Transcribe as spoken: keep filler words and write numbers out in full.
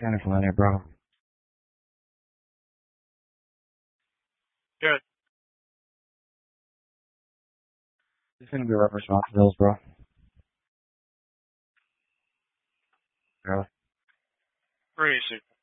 Tanner from there, bro. Good. It's gonna be a rough responsibilities, bro. Really? Pretty easy.